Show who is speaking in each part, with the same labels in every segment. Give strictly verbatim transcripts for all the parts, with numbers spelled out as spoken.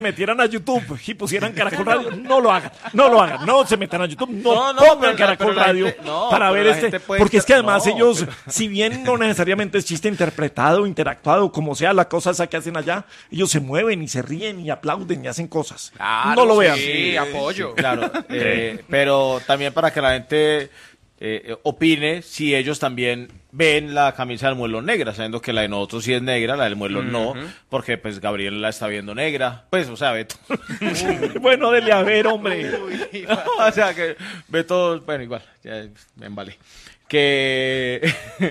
Speaker 1: metieran a YouTube y pusieran Caracol Radio, no lo hagan, no lo hagan, no se metan a YouTube, no,
Speaker 2: No, no,
Speaker 1: pongan
Speaker 2: pero-
Speaker 1: Caracol
Speaker 2: pero la
Speaker 1: Radio
Speaker 2: gente- no,
Speaker 1: para
Speaker 2: pero
Speaker 1: ver
Speaker 2: la
Speaker 1: este,
Speaker 2: gente puede
Speaker 1: porque es que
Speaker 2: estar-
Speaker 1: además
Speaker 2: no,
Speaker 1: ellos,
Speaker 2: pero-
Speaker 1: si bien no necesariamente es chiste interpretado, interactuado, como sea la cosa esa que hacen allá, ellos se mueven y se ríen y aplauden y hacen cosas.
Speaker 3: Claro,
Speaker 1: no lo vean.
Speaker 3: sí, apoyo.
Speaker 2: Claro, eh, pero también para que la gente eh, opine si ellos también ven la camisa del Muelón negra, sabiendo que la de nosotros sí es negra, la del Muelón no, porque pues Gabriel la está viendo negra, pues, o sea, Beto.
Speaker 1: Bueno, dele a ver, hombre.
Speaker 2: No, o sea, que Beto, bueno, igual, ya me embalé. Que,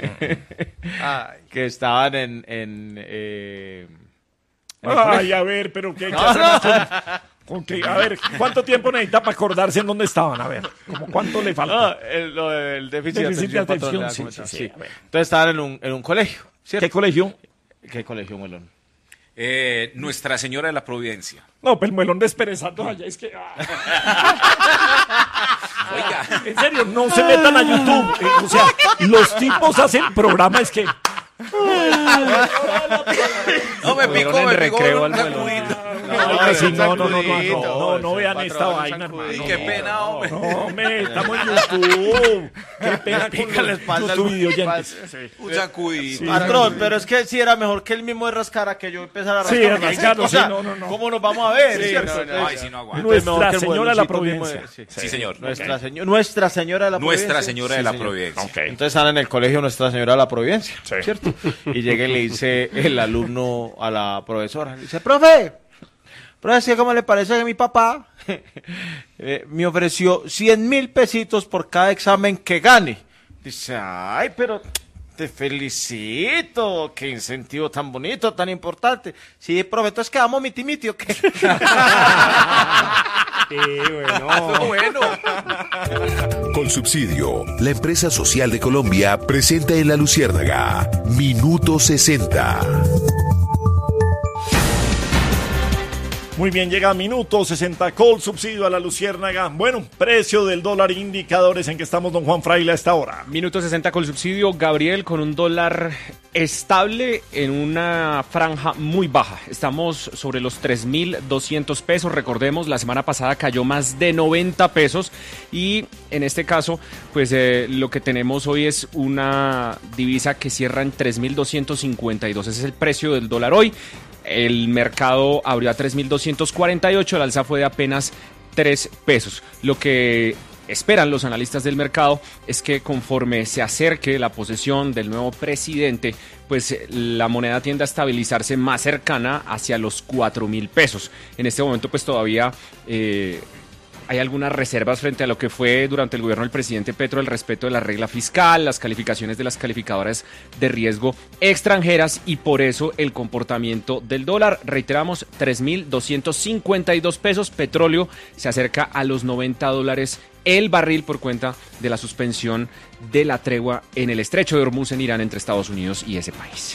Speaker 2: que estaban en... en eh, en el
Speaker 1: Ay,
Speaker 2: colegio.
Speaker 1: a ver, pero qué, qué hacemos con- con qué? A ver, ¿cuánto tiempo necesita para acordarse en dónde estaban? A ver, ¿cómo cuánto le falta?
Speaker 2: No, el, lo del déficit,
Speaker 1: Déficit
Speaker 2: de
Speaker 1: de
Speaker 2: atención,
Speaker 1: atención,
Speaker 2: patrón,
Speaker 1: sí,
Speaker 2: le da
Speaker 1: sí,
Speaker 2: como
Speaker 1: sí,
Speaker 2: tal,
Speaker 1: a ver.
Speaker 2: Entonces estaban en un, en un colegio, ¿cierto?
Speaker 1: ¿Qué colegio?
Speaker 2: ¿Qué colegio, Muelón?
Speaker 3: Eh, Nuestra Señora de la Providencia.
Speaker 1: No, pues el Muelón desperezando allá, es que... ah.
Speaker 3: Oiga.
Speaker 1: En serio, no se metan a YouTube. eh, o sea, los tipos hacen programas que...
Speaker 3: No, me picó, me picó
Speaker 2: recreo
Speaker 3: un
Speaker 2: al vuelo.
Speaker 3: sacudito.
Speaker 1: Ay, sí, no, no, no, no,
Speaker 2: sacudito,
Speaker 1: no, no, no
Speaker 2: ese
Speaker 1: vean
Speaker 2: patrón,
Speaker 1: esta
Speaker 2: un
Speaker 1: vaina,
Speaker 2: sacudito.
Speaker 1: hermano.
Speaker 3: Y qué pena, hombre.
Speaker 1: No, hombre, estamos en YouTube. Qué pena
Speaker 2: Pica
Speaker 1: con
Speaker 2: la
Speaker 1: los
Speaker 2: espalda
Speaker 1: YouTube
Speaker 2: al-
Speaker 1: videoyentes.
Speaker 3: Un sacudito.
Speaker 1: Sí.
Speaker 2: Patrón, pero es que sí era mejor que él mismo de rascara que yo empezara a
Speaker 1: Sí,
Speaker 2: rascar.
Speaker 1: a rascarlo,
Speaker 2: O sea,
Speaker 1: sí, no, no, no.
Speaker 2: ¿cómo nos vamos a ver?
Speaker 1: Sí,
Speaker 2: ¿cierto?
Speaker 1: no, no,
Speaker 3: Ay, si no aguanta.
Speaker 2: Entonces, mejor
Speaker 1: Nuestra
Speaker 2: que el
Speaker 1: Señora de la
Speaker 2: vuelocito mismo
Speaker 1: Providencia.
Speaker 2: de-
Speaker 3: Sí, señor.
Speaker 2: Nuestra, señor, Nuestra Señora de la Providencia.
Speaker 3: Nuestra Señora de
Speaker 2: Sí,
Speaker 3: la
Speaker 2: señor.
Speaker 3: Providencia.
Speaker 1: Ok.
Speaker 2: Entonces están en el colegio Nuestra Señora de la Providencia,
Speaker 1: Sí.
Speaker 2: ¿cierto? Y llega y le dice el alumno a la profesora, le dice, profe, profe, ¿cómo le parece que mi papá eh, me ofreció cien mil pesitos por cada examen que gane? Dice, ay, pero te felicito, qué incentivo tan bonito, tan importante. Sí, profe, entonces quedamos miti miti, ¿o qué?
Speaker 3: Ah, bueno.
Speaker 4: Colsubsidio, la empresa social de Colombia, presenta en La Luciérnaga Minuto sesenta.
Speaker 1: Muy bien, llega minuto sesenta, Colsubsidio a la Luciérnaga. Bueno, precio del dólar, indicadores en que estamos, don Juan Fraile, a esta hora.
Speaker 5: Minuto sesenta Colsubsidio, Gabriel, con un dólar estable en una franja muy baja. Estamos sobre los tres mil doscientos pesos. Recordemos, la semana pasada cayó más de noventa pesos y en este caso, pues eh, lo que tenemos hoy es una divisa que cierra en tres mil doscientos cincuenta y dos. Ese es el precio del dólar hoy. El mercado abrió a tres mil doscientos cuarenta y ocho, el alza fue de apenas tres pesos. Lo que esperan los analistas del mercado es que conforme se acerque la posesión del nuevo presidente, pues la moneda tiende a estabilizarse más cercana hacia los cuatro mil pesos. En este momento pues todavía eh, hay algunas reservas frente a lo que fue durante el gobierno del presidente Petro el respeto de la regla fiscal, las calificaciones de las calificadoras de riesgo extranjeras y por eso el comportamiento del dólar. Reiteramos, tres mil doscientos cincuenta y dos pesos. Petróleo se acerca a los noventa dólares el barril por cuenta de la suspensión de la tregua en el estrecho de Hormuz en Irán entre Estados Unidos y ese país.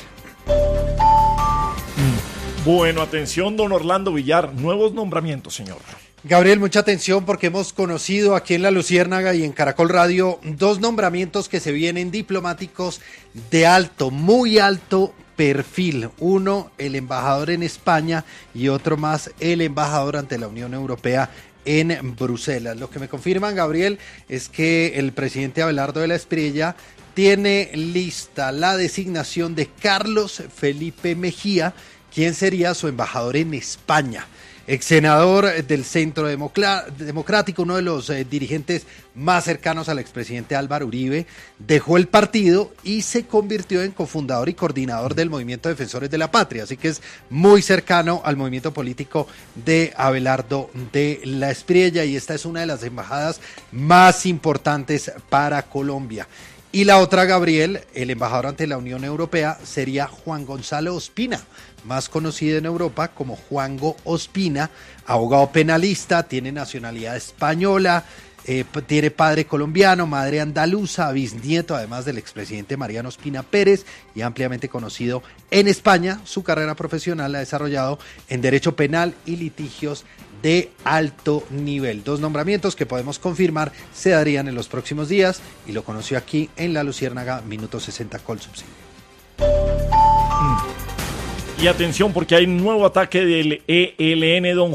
Speaker 1: Bueno, atención, don Orlando Villar, nuevos nombramientos, señor.
Speaker 6: Gabriel, mucha atención porque hemos conocido aquí en La Luciérnaga y en Caracol Radio dos nombramientos que se vienen diplomáticos de alto, muy alto perfil. Uno, el embajador en España y otro más, el embajador ante la Unión Europea en Bruselas. Lo que me confirman, Gabriel, es que el presidente Abelardo de la Espriella tiene lista la designación de Carlos Felipe Mejía, quien sería su embajador en España. Ex senador del Centro Democla- Democrático, uno de los eh, dirigentes más cercanos al expresidente Álvaro Uribe, dejó el partido y se convirtió en cofundador y coordinador del Movimiento Defensores de la Patria, así que es muy cercano al movimiento político de Abelardo de la Espriella y esta es una de las embajadas más importantes para Colombia. Y la otra, Gabriel, el embajador ante la Unión Europea, sería Juan Gonzalo Ospina, más conocido en Europa como Juango Ospina, abogado penalista, tiene nacionalidad española, eh, tiene padre colombiano, madre andaluza, bisnieto además del expresidente Mariano Ospina Pérez y ampliamente conocido en España. Su carrera profesional la ha desarrollado en derecho penal y litigios de alto nivel. Dos nombramientos que podemos confirmar se darían en los próximos días y lo conoció aquí en La Luciérnaga, Minuto sesenta Colsubsidio.
Speaker 1: Y Y atención porque hay un nuevo ataque del E L N, don